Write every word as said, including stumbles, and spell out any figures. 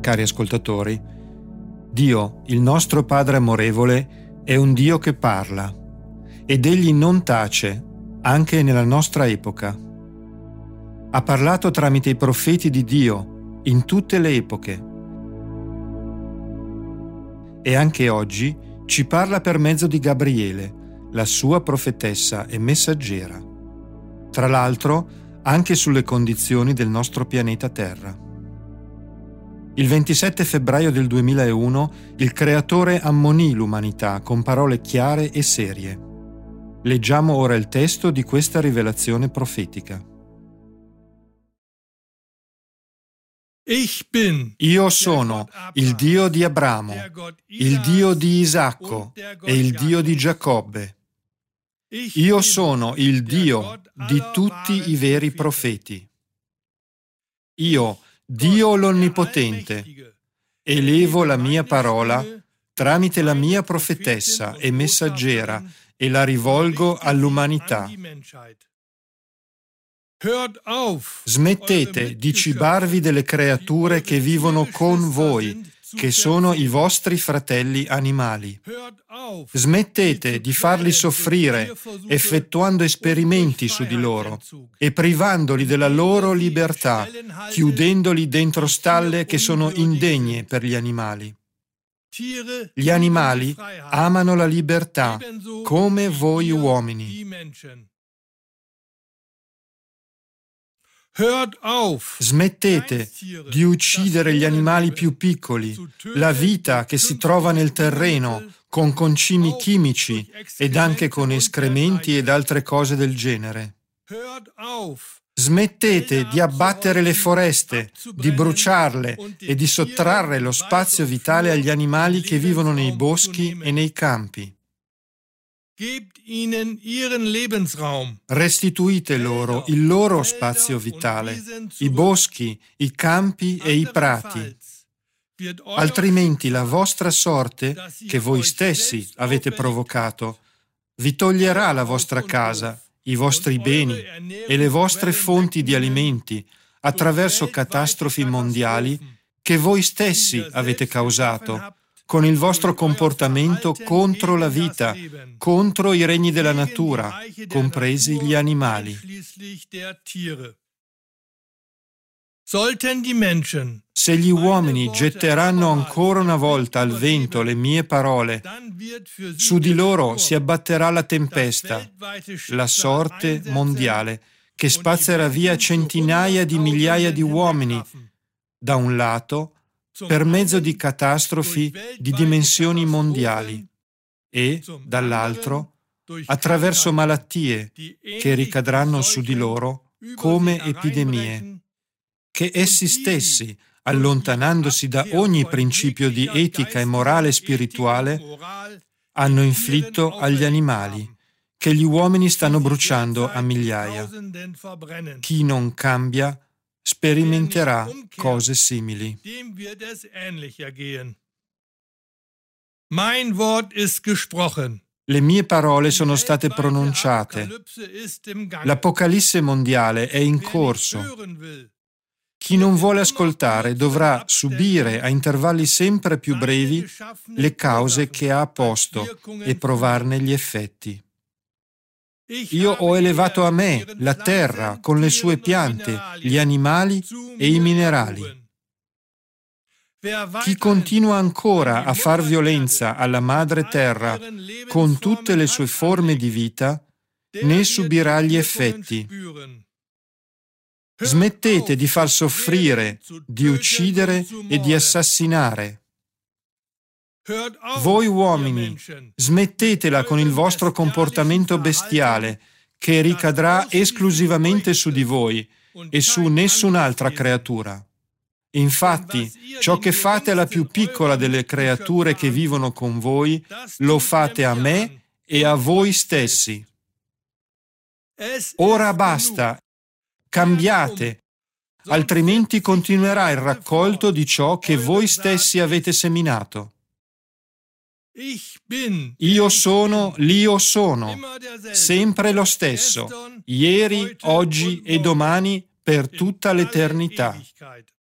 Cari ascoltatori, Dio, il nostro Padre amorevole, è un Dio che parla ed Egli non tace, anche nella nostra epoca. Ha parlato tramite i profeti di Dio in tutte le epoche e anche oggi ci parla per mezzo di Gabriele, la sua profetessa e messaggera. Tra l'altro, anche sulle condizioni del nostro pianeta Terra. Il ventisette febbraio del duemilauno il Creatore ammonì l'umanità con parole chiare e serie. Leggiamo ora il testo di questa rivelazione profetica. Io sono il Dio di Abramo, il Dio di Isacco e il Dio di Giacobbe. Io sono il Dio di tutti i veri profeti. Io, Dio l'Onnipotente, elevo la mia parola tramite la mia profetessa e messaggera e la rivolgo all'umanità. Smettete di cibarvi delle creature che vivono con voi, che sono i vostri fratelli animali. Smettete di farli soffrire effettuando esperimenti su di loro e privandoli della loro libertà, chiudendoli dentro stalle che sono indegne per gli animali. Gli animali amano la libertà, come voi uomini. Smettete di uccidere gli animali più piccoli, la vita che si trova nel terreno, con concimi chimici ed anche con escrementi ed altre cose del genere. Smettete di abbattere le foreste, di bruciarle e di sottrarre lo spazio vitale agli animali che vivono nei boschi e nei campi. Restituite loro il loro spazio vitale, i boschi, i campi e i prati. Altrimenti la vostra sorte, che voi stessi avete provocato, vi toglierà la vostra casa, i vostri beni e le vostre fonti di alimenti attraverso catastrofi mondiali che voi stessi avete causato con il vostro comportamento contro la vita, contro i regni della natura, compresi gli animali. Se gli uomini getteranno ancora una volta al vento le mie parole, su di loro si abbatterà la tempesta, la sorte mondiale, che spazzerà via centinaia di migliaia di uomini, da un lato, per mezzo di catastrofi di dimensioni mondiali e, dall'altro, attraverso malattie che ricadranno su di loro come epidemie, che essi stessi, allontanandosi da ogni principio di etica e morale spirituale, hanno inflitto agli animali, che gli uomini stanno bruciando a migliaia. Chi non cambia sperimenterà cose simili. Le mie parole sono state pronunciate. L'Apocalisse mondiale è in corso. Chi non vuole ascoltare dovrà subire a intervalli sempre più brevi le cause che ha posto e provarne gli effetti. Io ho elevato a me la terra con le sue piante, gli animali e i minerali. Chi continua ancora a far violenza alla madre terra con tutte le sue forme di vita, ne subirà gli effetti. Smettete di far soffrire, di uccidere e di assassinare. Voi uomini, smettetela con il vostro comportamento bestiale, che ricadrà esclusivamente su di voi e su nessun'altra creatura. Infatti, ciò che fate alla più piccola delle creature che vivono con voi, lo fate a me e a voi stessi. Ora basta, cambiate, altrimenti continuerà il raccolto di ciò che voi stessi avete seminato. Io sono l'Io sono, sempre lo stesso, ieri, oggi e domani, per tutta l'eternità.